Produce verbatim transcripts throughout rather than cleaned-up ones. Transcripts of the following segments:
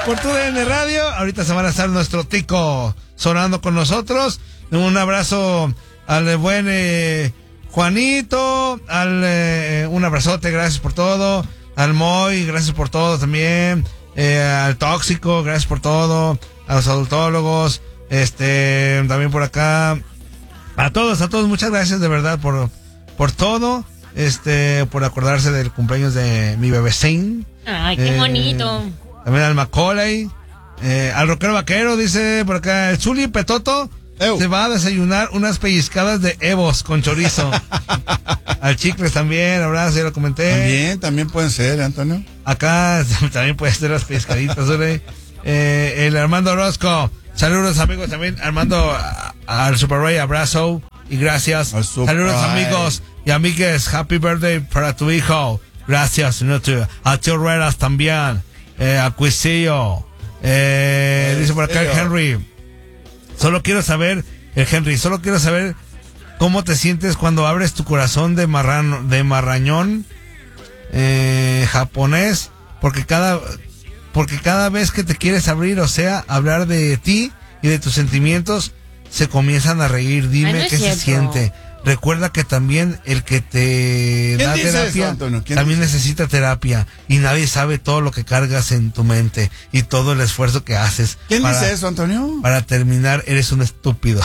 por tu D N Radio. Ahorita se van a estar nuestro Tico sonando con nosotros. Un abrazo al buen eh, Juanito, al eh, un abrazote, gracias por todo. Al Moy, gracias por todo también. Eh, al Tóxico, gracias por todo. A los adultólogos, este, también por acá. A todos, a todos, muchas gracias de verdad por, por todo. Este, por acordarse del cumpleaños de mi bebecín. Ay, qué eh, bonito. También al Macaulay, eh, al rockero vaquero, dice por acá, el Zuli Petoto Ew. se va a desayunar unas pellizcadas de Evos con chorizo. Al Chicles también, abrazo, ya lo comenté. También, también pueden ser, Antonio. Acá también pueden ser las pellizcaditas, ¿vale? eh, el Armando Orozco, saludos amigos también, Armando, al Super Ray, abrazo y gracias. Saludos amigos y amigues, happy birthday para tu hijo. Gracias, ¿no? A Tío Ruedas también. Eh, a Cuisillo. Eh, dice por acá el Henry. Solo quiero saber, el Henry, solo quiero saber cómo te sientes cuando abres tu corazón de marrano, de marrañón eh, japonés, porque cada, porque cada vez que te quieres abrir, o sea, hablar de ti y de tus sentimientos, se comienzan a reír. Dime Ay, no qué se siente. Recuerda que también el que te da terapia eso, también necesita terapia y nadie sabe todo lo que cargas en tu mente y todo el esfuerzo que haces. ¿Quién para, dice eso, Antonio? Para terminar, eres un estúpido.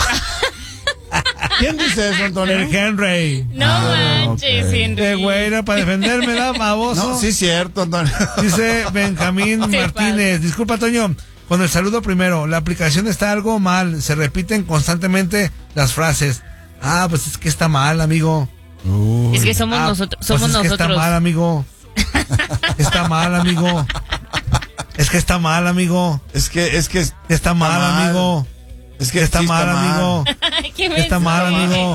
¿Quién dice eso, Antonio? El Henry. No ah, manches, okay. Henry. Qué güey, era para defenderme, ¿da, baboso? No, sí es cierto, Antonio. Dice Benjamín sí, Martínez. Padre. Disculpa, Toño. Con el saludo primero, la aplicación está algo mal, se repiten constantemente las frases. Ah, pues es que está mal, amigo. Uy. Es que somos ah, nosotros, somos pues es nosotros. Que está mal, amigo. Está mal, amigo. Es que está mal, amigo. Es que, es que está, está mal, mal, amigo. Es que está, sí mal, está mal, amigo. Está mal, amigo.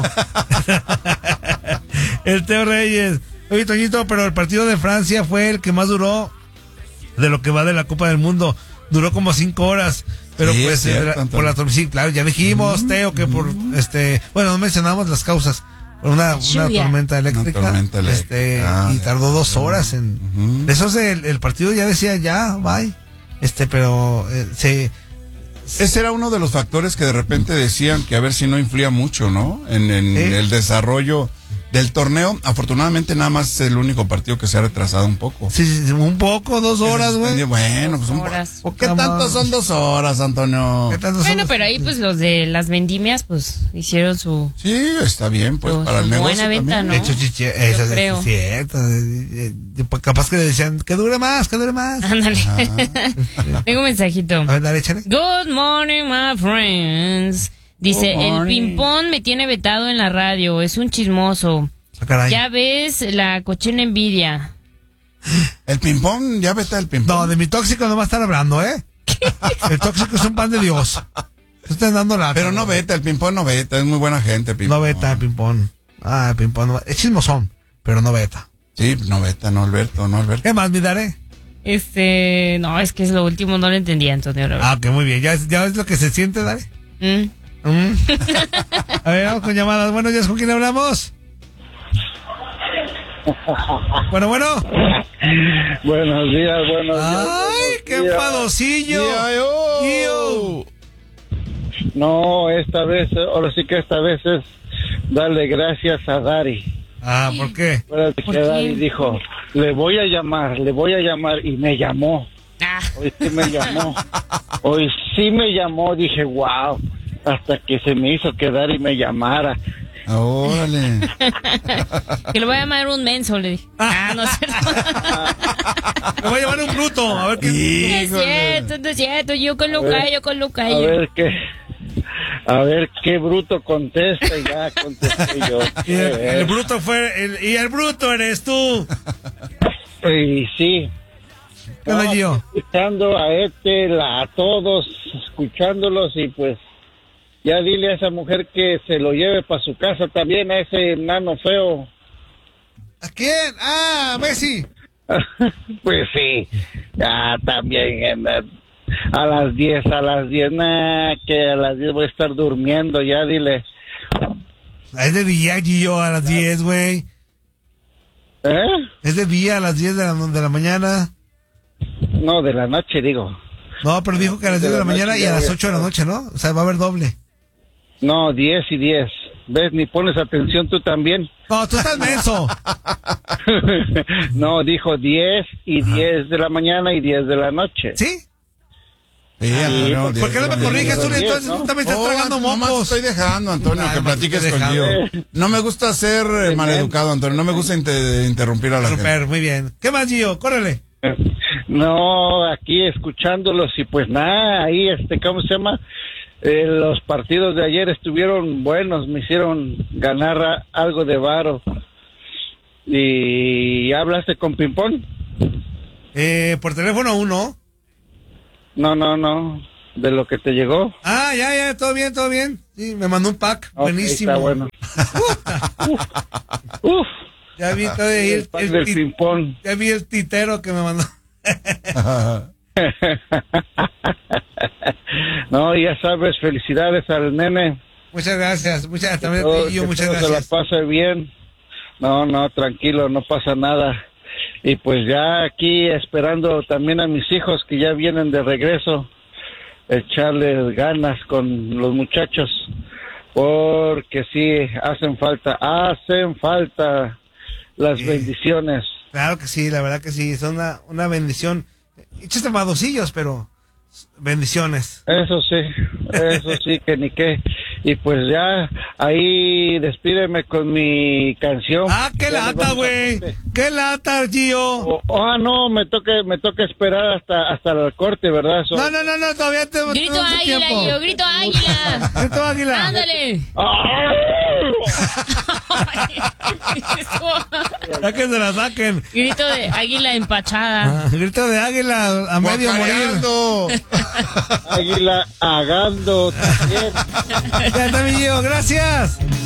El Teo Reyes. Oye, Toñito, pero el partido de Francia fue el que más duró de lo que va de la Copa del Mundo. Duró como cinco horas. Pero sí, pues cierto, eh, por la tormenta, claro, ya dijimos, mm, Teo, que por mm. este, bueno, no mencionamos las causas, por una, una tormenta eléctrica, una tormenta eléctrica. este, ah, y tardó dos horas en, uh-huh. eso es el, el partido ya decía ya, bye, este, pero eh, se, ese era uno de los factores que de repente decían que a ver si no influía mucho, ¿no? En, en ¿sí? el desarrollo del torneo. Afortunadamente nada más es el único partido que se ha retrasado un poco. Sí, sí, un poco, dos horas, güey. Bueno, pues un horas. Po- ¿Qué tanto son dos horas, Antonio? ¿Qué tanto bueno, son pero ahí pues los de las vendimias pues hicieron su... Sí, está bien, pues su, para el negocio buena venta, también. ¿no? De hecho, chiche, eso es creo. cierto. Capaz que le decían que dure más, que dure más. Ándale. Ah. Tengo un mensajito. A ver, dale, échale. Good morning, my friends. Dice, el ping-pong me tiene vetado en la radio, es un chismoso. Ah, ya ves la cochina envidia. El ping-pong, ya vete el ping-pong. No, de mi tóxico no va a estar hablando, ¿eh? El tóxico es un pan de Dios. Estás dando la. Pero no vete, el ping-pong no vete, es muy buena gente, ping-pong. No veta el ping-pong. Ah, el ping-pong no, es chismosón, pero no veta. Sí, no veta, no Alberto, no Alberto. ¿Qué más, mi daré? Este, no, es que es lo último, no lo entendía, Antonio. Ah, que muy bien, ya es, ya es lo que se siente, Dare. Mm. Mm. A ver, vamos con llamadas. Buenos días, ¿con quién hablamos? Bueno, bueno. Buenos días, buenos días. Ay, qué días. Enfadosillo. Tío. No, esta vez, ahora sí que esta vez es darle gracias a Dari. Ah, ¿por qué? ¿Por que qué? Dari dijo, le voy a llamar, le voy a llamar, y me llamó. Ah. Hoy sí me llamó. Hoy sí me llamó, dije, wow. Hasta que se me hizo que Dari me llamara. Órale. Que le voy a llamar un menso, le dije. Ah, no es cierto. Le voy a llamar un bruto, a ver qué. No es cierto, no es cierto. Yo con Luca, yo con Luca. A ver qué. A ver qué bruto contesta y ya contesté yo. Y el, el bruto fue. El, y el bruto eres tú. Y sí. ¿Qué onda, Gio? Escuchando a este, a todos, escuchándolos y pues. Ya dile a esa mujer que se lo lleve para su casa también, a ese nano feo. ¿A quién? Ah, Messi. Pues sí, ya también eh, a las diez, a las diez, nah, que a las diez voy a estar durmiendo, ya dile. Es de día, Gio, a las diez, güey. ¿Eh? Es de día a las diez de la, de la mañana. No, de la noche, digo. No, pero dijo que a las diez de la mañana y a las ocho de la noche, ¿no? O sea, va a haber doble. No, diez y diez. ¿Ves? Ni pones atención tú también. No, tú estás menso. No, dijo diez y diez de la mañana y diez de la noche. ¿Sí? Sí, Antonio, ¿Por qué no me corriges tú? Entonces ¿no? tú también estás Oh, tragando nomás mocos. te estoy dejando, Antonio, Ay, que nomás platiques te estoy conmigo. dejando. No me gusta ser eh, maleducado, Antonio. No me gusta inter- interrumpir a la gente. Super, muy bien. ¿Qué más, Gio? Córrele. No, aquí escuchándolos y pues nada, ahí este, ¿cómo se llama? Eh, los partidos de ayer estuvieron buenos, me hicieron ganar a- algo de varo. ¿Y ya hablaste con Pimpón? Eh, por teléfono uno. No, no, no, de lo que te llegó. Ah, ya, ya, todo bien, todo bien. Sí, me mandó un pack. Ok, Buenísimo. está bueno. Uf, Ya vi todo ahí el el, pack el del ti- Pimpón. ya vi el titero que me mandó. No, ya sabes, felicidades al nene. Muchas gracias. Muchas, también Todo- yo, que muchas todo gracias. se la pase bien. No, no, tranquilo, no pasa nada. Y pues ya aquí esperando también a mis hijos que ya vienen de regreso, echarles ganas con los muchachos, porque sí, hacen falta, hacen falta las Sí. bendiciones. Claro que sí, la verdad que sí. Son una, una bendición. Hechos madosillos, pero bendiciones. Eso sí, eso sí, que ni qué. Y pues ya, ahí despídeme con mi canción. Ah, qué Ya nos lata, vamos a güey. corte. Qué lata, Gio. Oh, ah, no, me toca, me toca esperar hasta, hasta el corte, ¿verdad? So- No, no, no, no, todavía te Grito tenemos un águila, tiempo. Gio, grito águila. Grito águila. Ándale. ¡Ah! Ya que se la saquen. Grito de águila empachada. Ah, grito de águila a medio morir. Guacareando. Águila agando también. Ya está, mi Gio. Gracias.